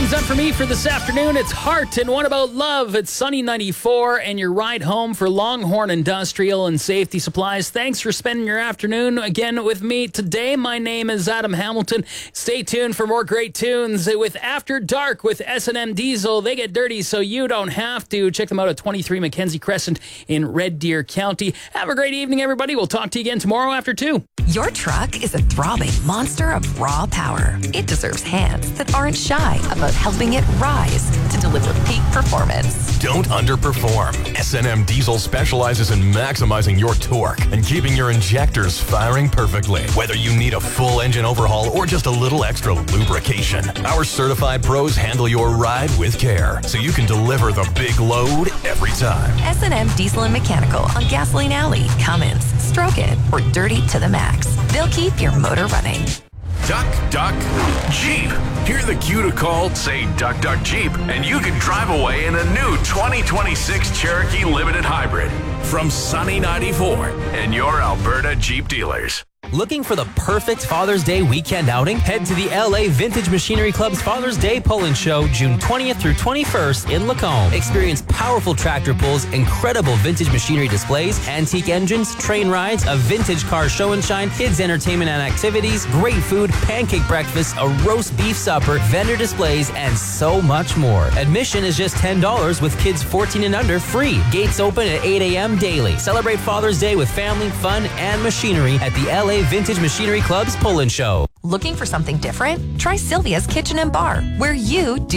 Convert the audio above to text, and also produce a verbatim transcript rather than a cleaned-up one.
things up for me for this afternoon. It's Heart and What About Love? It's Sunny ninety-four and your ride home for Longhorn Industrial and Safety Supplies. Thanks for spending your afternoon again with me today. My name is Adam Hamilton. Stay tuned for more great tunes with After Dark with S and M Diesel. They get dirty so you don't have to. Check them out at twenty-three Mackenzie Crescent in Red Deer County. Have a great evening, everybody. We'll talk to you again tomorrow after two. Your truck is a throbbing monster of raw power. It deserves hands that aren't shy about helping it rise to deliver peak performance. Don't underperform. S and M Diesel specializes in maximizing your torque and keeping your injectors firing perfectly. Whether you need a full engine overhaul or just a little extra lubrication, our certified pros handle your ride with care so you can deliver the big load every time. S and M Diesel and Mechanical on Gasoline Alley, Cummins, Stroke It, or Dirty to the Max. They'll keep your motor running. Duck, Duck, Jeep. Hear the cue to call, say Duck, Duck, Jeep, and you can drive away in a new twenty twenty-six Cherokee Limited Hybrid from Sunny ninety-four and your Alberta Jeep dealers. Looking for the perfect Father's Day weekend outing? Head to the L A Vintage Machinery Club's Father's Day Pull-In Show, June twentieth through twenty-first in Lacombe. Experience powerful tractor pulls, incredible vintage machinery displays, antique engines, train rides, a vintage car show and shine, kids entertainment and activities, great food, pancake breakfast, a roast beef supper, vendor displays, and so much more. Admission is just ten dollars with kids fourteen and under free. Gates open at eight a.m. daily. Celebrate Father's Day with family, fun, and machinery at the L A Vintage Machinery Club's Pull-In Show. Looking for something different? Try Sylvia's Kitchen and Bar, where you do